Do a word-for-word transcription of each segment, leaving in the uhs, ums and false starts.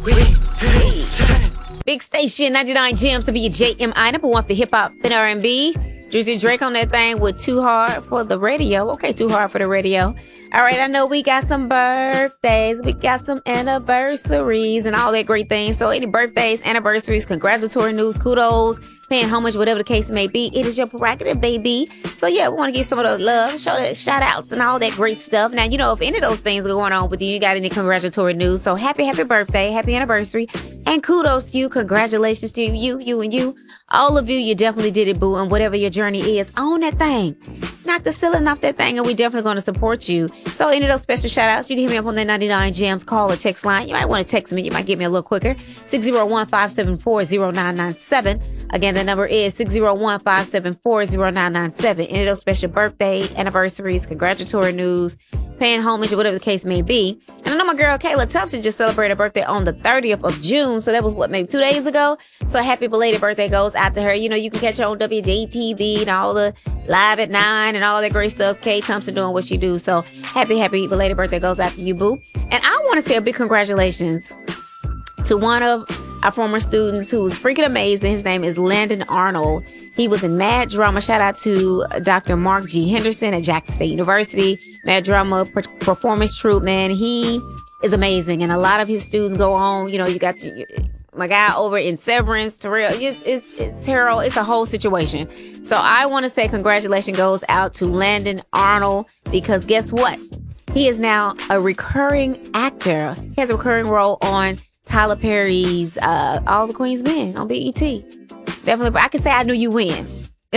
Big station, ninety-nine Gems to be your J M I, number one for hip-hop and R and B. Drizzy Drake on that thing with Too Hard for the Radio. Okay, Too Hard for the Radio. All right, I know we got some birthdays. We got some anniversaries and all that great things. So any birthdays, anniversaries, congratulatory news, kudos, paying homage, whatever the case may be, it is your prerogative, baby. So yeah, we want to give some of the love, show that shout outs and all that great stuff. Now, you know, if any of those things are going on with you, you got any congratulatory news. So happy, happy birthday, happy anniversary, and kudos to you. Congratulations to you, you and you. All of you, you definitely did it, boo. And whatever your journey is, own that thing. Knock the ceiling off that thing, and we definitely going to support you. So any of those special shout outs, you can hit me up on that ninety-nine Gems call or text line. You might want to text me. You might get me a little quicker. six oh one, five seven four, oh nine nine seven. Again, the number is six oh one, five seven four, oh nine nine seven. Any of those special birthday, anniversaries, congratulatory news, paying homage, or whatever the case may be. And I know my girl Kayla Thompson just celebrated her birthday on the thirtieth of June. So that was, what, maybe two days ago? So happy belated birthday goes out to her. You know, you can catch her on W J T V and all the Live at nine and all that great stuff. Kay Thompson doing what she do. So happy, happy belated birthday goes out to you, boo. And I want to say a big congratulations to one of our former students who's freaking amazing. His name is Landon Arnold. He was in Mad Drama. Shout out to Doctor Mark G. Henderson at Jackson State University. Mad Drama per- performance troupe, man. He is amazing. And a lot of his students go on. You know, you got to, my guy over in Severance, Terrell. It's, it's, it's Terrell. It's a whole situation. So I want to say congratulations goes out to Landon Arnold, because guess what? He is now a recurring actor. He has a recurring role on Tyler Perry's uh, All the Queen's Men on B E T. Definitely, I can say I knew you win.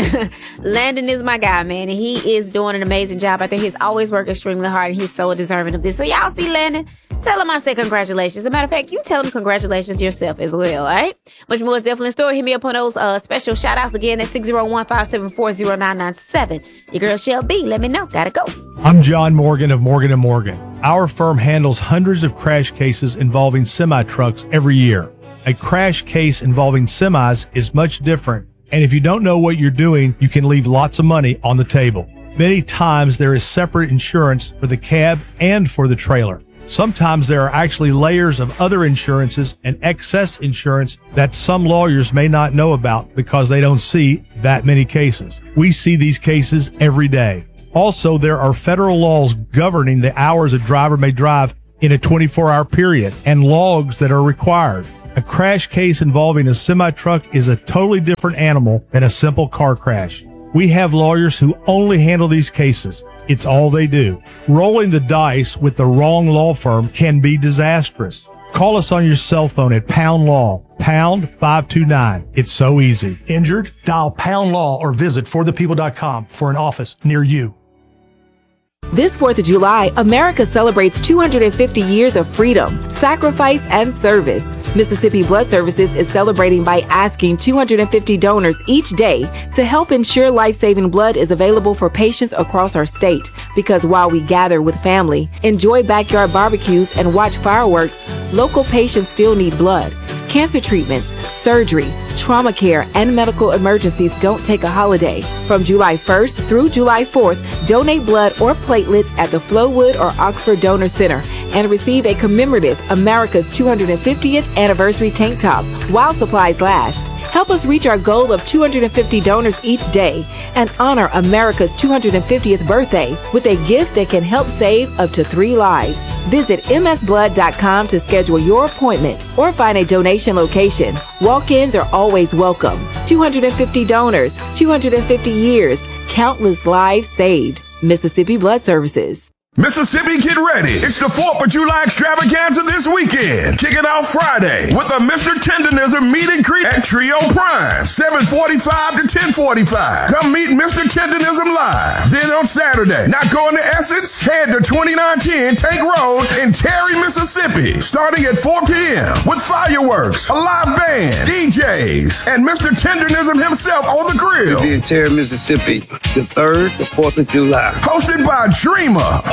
Landon is my guy, man, and he is doing an amazing job out there. He's always worked extremely hard, and he's so deserving of this. So y'all see Landon, tell him I say congratulations. As a matter of fact, you tell him congratulations yourself as well, all right? Much more is definitely in store. Hit me up on those uh, special shout-outs again at six oh one, five seven four, oh nine nine seven. Your girl Shell B, let me know. Gotta go. I'm John Morgan of Morgan and Morgan. Our firm handles hundreds of crash cases involving semi-trucks every year. A crash case involving semis is much different, and if you don't know what you're doing, you can leave lots of money on the table. Many times there is separate insurance for the cab and for the trailer. Sometimes there are actually layers of other insurances and excess insurance that some lawyers may not know about because they don't see that many cases. We see these cases every day. Also, there are federal laws governing the hours a driver may drive in a twenty-four hour period and logs that are required. A crash case involving a semi-truck is a totally different animal than a simple car crash. We have lawyers who only handle these cases. It's all they do. Rolling the dice with the wrong law firm can be disastrous. Call us on your cell phone at Pound Law, pound five two nine. It's so easy. Injured? Dial Pound Law or visit for the people dot com for an office near you. This fourth of July, America celebrates two hundred fifty years of freedom, sacrifice, and service. Mississippi Blood Services is celebrating by asking two hundred fifty donors each day to help ensure life-saving blood is available for patients across our state. Because while we gather with family, enjoy backyard barbecues, and watch fireworks, local patients still need blood. Cancer treatments, surgery, trauma care, and medical emergencies don't take a holiday. From July first through July fourth, donate blood or platelets at the Flowood or Oxford Donor Center and receive a commemorative America's two hundred fiftieth anniversary tank top while supplies last. Help us reach our goal of two hundred fifty donors each day and honor America's two hundred fiftieth birthday with a gift that can help save up to three lives. Visit m s blood dot com to schedule your appointment or find a donation location. Walk-ins are always welcome. two hundred fifty donors, two hundred fifty years, countless lives saved. Mississippi Blood Services. Mississippi, get ready. It's the fourth of July extravaganza this weekend. Kicking out Friday with a Mister Tendenism meet and greet at Trio Prime, seven forty-five to ten forty-five. Come meet Mister Tendenism live. Then on Saturday, not going to Essence? Head to twenty-nine ten Tank Road in Terry, Mississippi, starting at four p.m. with fireworks, a live band, D Js, and Mister Tendenism himself on the grill. We'll be in Terry, Mississippi, the third, the fourth of July. Hosted by Dreamer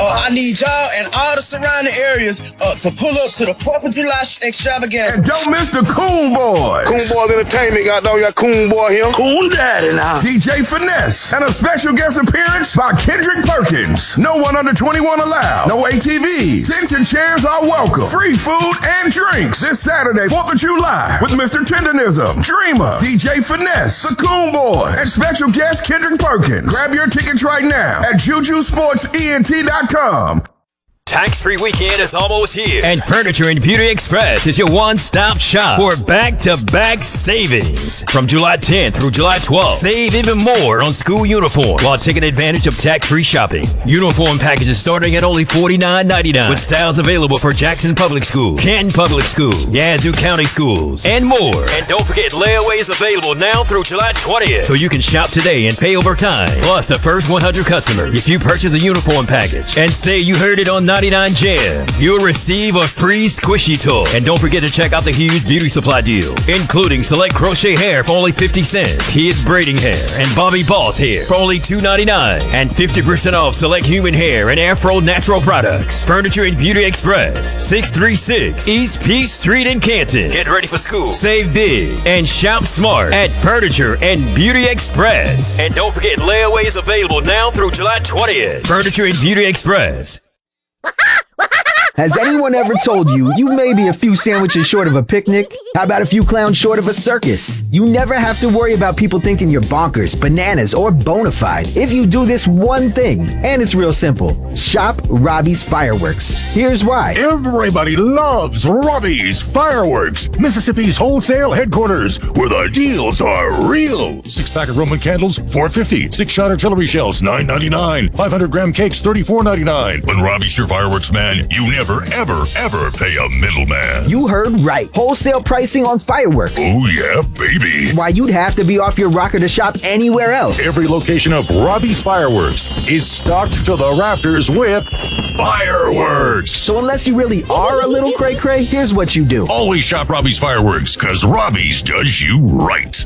Uh, I need y'all and all the surrounding areas uh, to pull up to the fourth of July extravaganza. And don't miss the Coon Boys. Coon Boys Entertainment, got know you got Coon Boy here. Coon Daddy now. D J Finesse. And a special guest appearance by Kendrick Perkins. No one under twenty-one allowed. No A T Vs. Tension chairs are welcome. Free food and drinks. This Saturday, fourth of July, with Mister Tendonism, Dreamer, D J Finesse, the Coon Boys, and special guest Kendrick Perkins. Grab your tickets right now at juju sports e n t dot com. Tax-free weekend is almost here, and Furniture and Beauty Express is your one-stop shop for back-to-back savings. From July tenth through July twelfth, save even more on school uniforms while taking advantage of tax-free shopping. Uniform packages starting at only forty-nine ninety-nine, with styles available for Jackson Public School, Canton Public School, Yazoo County Schools, and more. And don't forget, layaways available now through July twentieth, so you can shop today and pay over time. Plus, the first one hundred customers, if you purchase a uniform package and say you heard it on ninety-nine Gems, you'll receive a free squishy toy. And don't forget to check out the huge beauty supply deals, including select crochet hair for only fifty cents, kids braiding hair, and Bobby Boss hair for only two ninety-nine, and fifty percent off select human hair and Afro natural products. Furniture and Beauty Express, six thirty-six East Peace Street in Canton. Get ready for school, save big, and shop smart at Furniture and Beauty Express. And don't forget, layaways available now through July twentieth. Furniture and Beauty Express. Has anyone ever told you you may be a few sandwiches short of a picnic? How about a few clowns short of a circus? You never have to worry about people thinking you're bonkers, bananas, or bona fide if you do this one thing. And it's real simple. Shop Robbie's Fireworks. Here's why. Everybody loves Robbie's Fireworks, Mississippi's wholesale headquarters, where the deals are real. Six pack of Roman candles, four fifty. Six shot artillery shells, nine ninety-nine. five hundred gram cakes, thirty-four ninety-nine. When Robbie's your fireworks man, you never, ever, ever pay a middleman. You heard right. Wholesale pricing on fireworks. Oh yeah, baby. Why, you'd have to be off your rocker to shop anywhere else. Every location of Robbie's Fireworks is stocked to the rafters with fireworks. So unless you really are a little cray-cray, here's what you do. Always shop Robbie's Fireworks, because Robbie's does you right.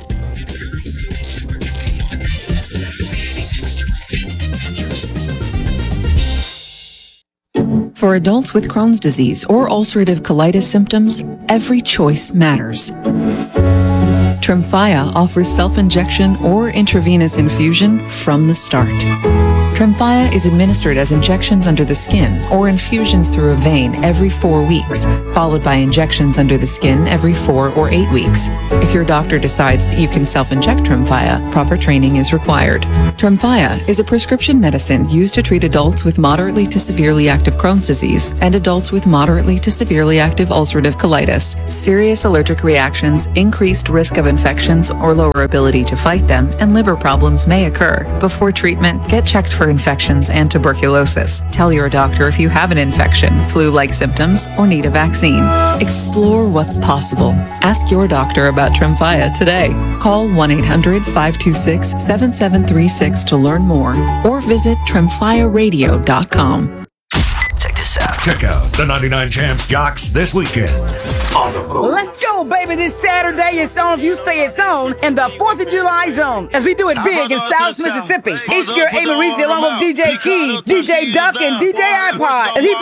For adults with Crohn's disease or ulcerative colitis symptoms, every choice matters. Tremfya offers self-injection or intravenous infusion from the start. Tremfya is administered as injections under the skin or infusions through a vein every four weeks, followed by injections under the skin every four or eight weeks. If your doctor decides that you can self-inject Tremfya, proper training is required. Tremfya is a prescription medicine used to treat adults with moderately to severely active Crohn's disease and adults with moderately to severely active ulcerative colitis. Serious allergic reactions, increased risk of infections or lower ability to fight them, and liver problems may occur. Before treatment, get checked for infections and tuberculosis. Tell your doctor if you have an infection, flu-like symptoms, or need a vaccine. Explore what's possible. Ask your doctor about Tremfya today. Call one eight hundred, five two six, seven seven three six to learn more, or visit tremfya radio dot com. Check this out. Check out the ninety-nine Champs Jocks this weekend on the move. Let's go, baby. This Saturday it's on if you say it's on in the fourth of July zone as we do it big in South Mississippi. It's your A. Mauricio along with D J Key, D J Duck, and D J iPod as he